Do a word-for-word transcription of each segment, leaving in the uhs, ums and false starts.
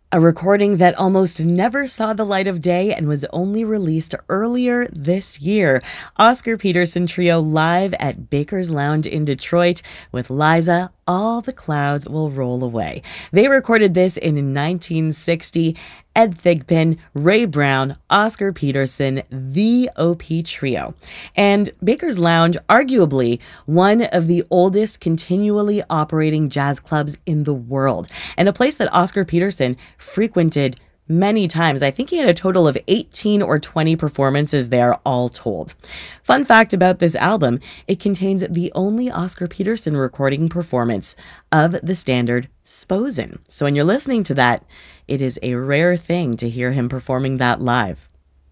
A recording that almost never saw the light of day and was only released earlier this year. Oscar Peterson Trio live at Baker's Lounge in Detroit with Liza, All the Clouds Will Roll Away. They recorded this in nineteen sixty. Ed Thigpen, Ray Brown, Oscar Peterson, the O P Trio. And Baker's Lounge, arguably one of the oldest continually operating jazz clubs in the world, and a place that Oscar Peterson frequented many times. I think he had a total of eighteen or twenty performances there, all told. Fun fact about this album, it contains the only Oscar Peterson recording performance of the standard Sposen. So when you're listening to that, it is a rare thing to hear him performing that live.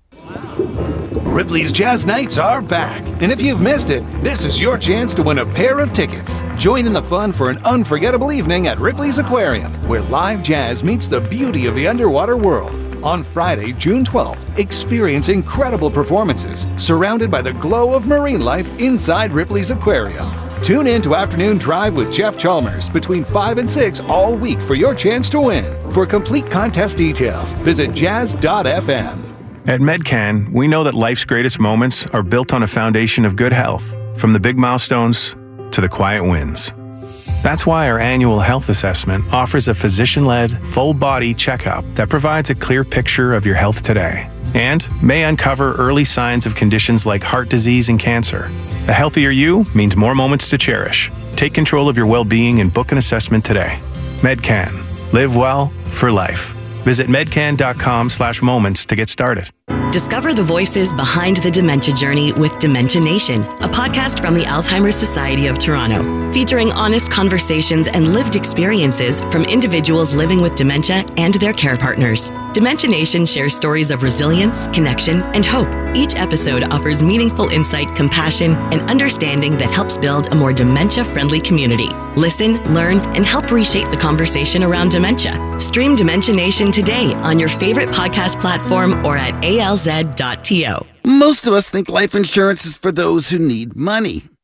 Ripley's Jazz Nights are back, and if you've missed it, this is your chance to win a pair of tickets. Join in the fun for an unforgettable evening at Ripley's Aquarium, where live jazz meets the beauty of the underwater world. On Friday, June twelfth, experience incredible performances surrounded by the glow of marine life inside Ripley's Aquarium. Tune in to Afternoon Drive with Jeff Chalmers between five and six all week for your chance to win. For complete contest details, visit jazz dot f m. At Medcan, we know that life's greatest moments are built on a foundation of good health, from the big milestones to the quiet wins. That's why our annual health assessment offers a physician-led, full-body checkup that provides a clear picture of your health today and may uncover early signs of conditions like heart disease and cancer. A healthier you means more moments to cherish. Take control of your well-being and book an assessment today. Medcan. Live well for life. Visit medcan dot com slash moments to get started. Discover the voices behind the dementia journey with Dementia Nation, a podcast from the Alzheimer's Society of Toronto, featuring honest conversations and lived experiences from individuals living with dementia and their care partners. Dementia Nation shares stories of resilience, connection, and hope. Each episode offers meaningful insight, compassion, and understanding that helps build a more dementia-friendly community. Listen, learn, and help reshape the conversation around dementia. Stream Dementia Nation today on your favorite podcast platform or at A L Z dot T O. Most of us think life insurance is for those who need money.